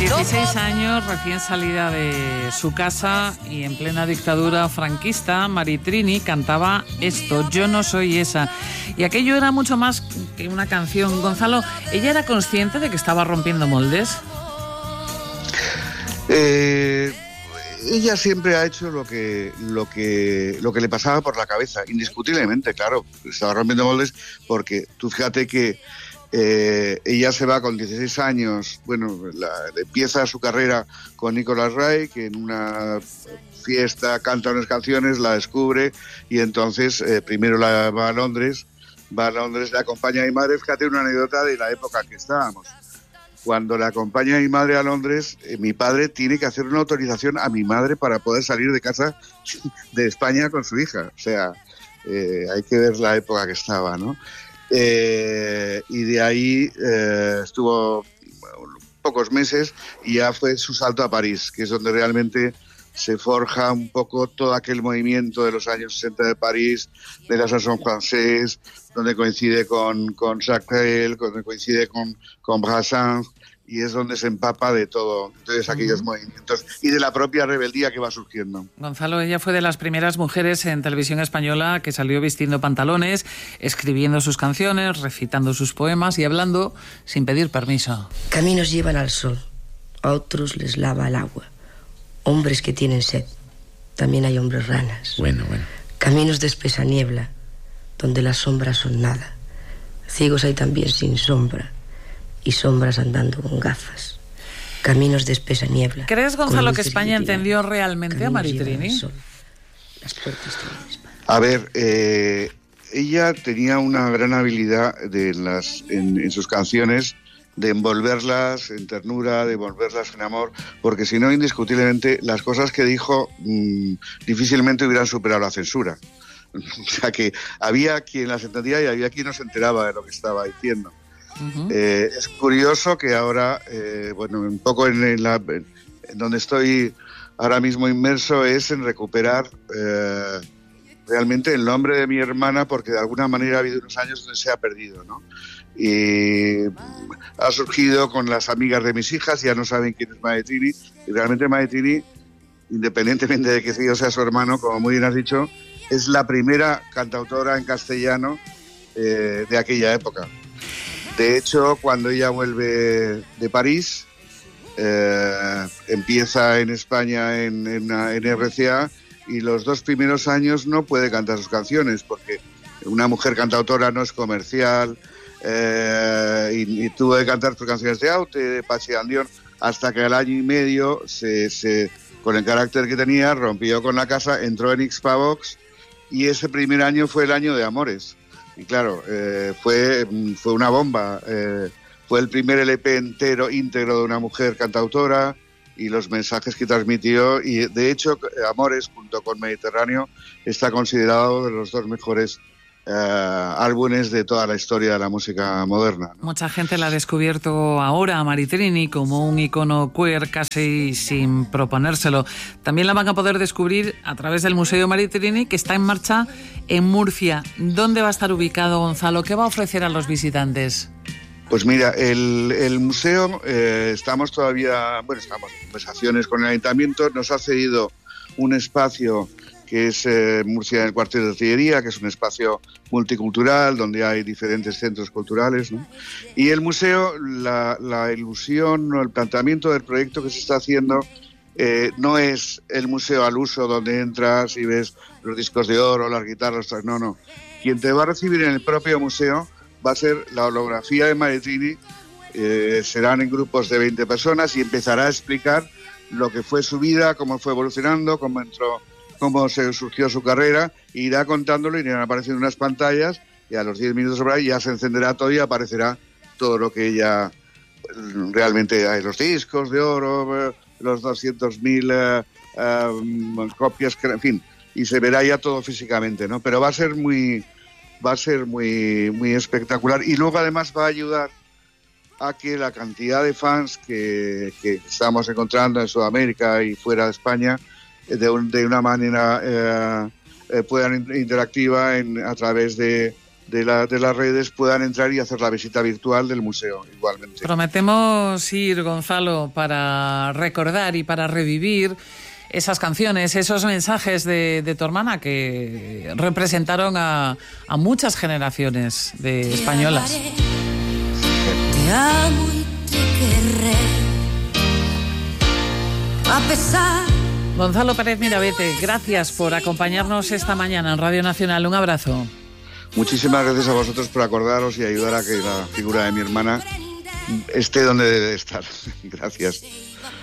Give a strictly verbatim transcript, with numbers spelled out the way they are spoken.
dieciséis años, recién salida de su casa y en plena dictadura franquista, Maritrini cantaba esto, Yo no soy esa. Y aquello era mucho más que una canción. Gonzalo, ¿ella era consciente de que estaba rompiendo moldes? Eh, ella siempre ha hecho lo que, lo que, lo que le pasaba por la cabeza, indiscutiblemente, claro. Estaba rompiendo moldes porque tú fíjate que Eh, ella se va con dieciséis años, bueno, la, empieza su carrera con Nicolas Ray, que en una fiesta canta unas canciones, la descubre y entonces eh, primero la, va a Londres, va a Londres, le acompaña a mi madre. Fíjate una anécdota de la época que estábamos. Cuando le acompaña a mi madre a Londres, eh, mi padre tiene que hacer una autorización a mi madre para poder salir de casa de España con su hija. O sea, eh, hay que ver la época que estaba, ¿no? Eh, y de ahí eh, estuvo bueno, pocos meses y ya fue su salto a París, que es donde realmente se forja un poco todo aquel movimiento de los años sesenta de París, de la chanson française, donde coincide con, con Jacques Brel, donde coincide con, con Brassens, y es donde se empapa de todo, todos aquellos uh-huh. movimientos y de la propia rebeldía que va surgiendo. Gonzalo, ella fue de las primeras mujeres en televisión española que salió vistiendo pantalones, escribiendo sus canciones, recitando sus poemas y hablando sin pedir permiso. Caminos llevan al sol, a otros les lava el agua. Hombres que tienen sed, también hay hombres ranas. Bueno, bueno. Caminos de espesa niebla, donde las sombras son nada. Ciegos hay también sin sombra, y sombras andando con gafas. Caminos de espesa niebla. ¿Crees, Gonzalo, que España entendió realmente a Maritrini? A ver, eh, ella tenía una gran habilidad de las, en, en sus canciones de envolverlas en ternura, de envolverlas en amor, porque si no, indiscutiblemente, las cosas que dijo mmm, difícilmente hubieran superado la censura. O sea que había quien las entendía y había quien no se enteraba de lo que estaba diciendo. Uh-huh. Eh, es curioso que ahora, eh, bueno, un poco en, en, la, en donde estoy ahora mismo inmerso es en recuperar eh, realmente el nombre de mi hermana, porque de alguna manera ha habido unos años donde se ha perdido, ¿no? Y ha surgido con las amigas de mis hijas, ya no saben quién es Maritrini, y realmente Maritrini, independientemente de que yo sea su hermano, como muy bien has dicho, es la primera cantautora en castellano eh, de aquella época. De hecho, cuando ella vuelve de París, eh, empieza en España en, en, en R C A y los dos primeros años no puede cantar sus canciones porque una mujer cantautora no es comercial, eh, y, y tuvo que cantar sus canciones de Aute, de Pachi Andión, hasta que al año y medio, se, se, con el carácter que tenía, rompió con la casa, entró en Xpavox y ese primer año fue el año de Amores. Y claro, eh, fue, fue una bomba. Eh, fue el primer L P entero, íntegro de una mujer cantautora y los mensajes que transmitió. Y de hecho, Amores, junto con Mediterráneo, está considerado de los dos mejores eh, álbumes de toda la historia de la música moderna, ¿no? Mucha gente la ha descubierto ahora a Maritrini como un icono queer casi sin proponérselo. También la van a poder descubrir a través del Museo Maritrini, que está en marcha en Murcia. ¿Dónde va a estar ubicado, Gonzalo? ¿Qué va a ofrecer a los visitantes? Pues mira, el, el museo, eh, estamos todavía, bueno, estamos en conversaciones con el ayuntamiento, nos ha cedido un espacio que es eh, Murcia en el Cuartel de Artillería, que es un espacio multicultural donde hay diferentes centros culturales, ¿no? Y el museo, la, la ilusión o el planteamiento del proyecto que se está haciendo eh, no es el museo al uso donde entras y ves los discos de oro, las guitarras, no, no. Quien te va a recibir en el propio museo va a ser la holografía de Maritrini, eh, serán en grupos de veinte personas y empezará a explicar lo que fue su vida, cómo fue evolucionando, cómo entró, cómo se surgió su carrera, irá contándolo, irán apareciendo unas pantallas y a los diez minutos sobre ahí ya se encenderá todo y aparecerá todo lo que ella realmente hay, los discos de oro, los doscientos mil uh, um, copias, en fin, y se verá ya todo físicamente, ¿no? Pero va a ser muy, va a ser muy, muy espectacular y luego además va a ayudar a que la cantidad de fans que, que estamos encontrando en Sudamérica y fuera de España de, un, de una manera eh, eh, puedan interactiva en, a través de, de, la, de las redes puedan entrar y hacer la visita virtual del museo igualmente. Prometemos ir, Gonzalo, para recordar y para revivir esas canciones, esos mensajes de, de tu hermana que representaron a, a muchas generaciones de españolas. Te amo y te querré, a pesar. Gonzalo Pérez Mirabete, gracias por acompañarnos esta mañana en Radio Nacional. Un abrazo. Muchísimas gracias a vosotros por acordaros y ayudar a que la figura de mi hermana esté donde debe estar. Gracias.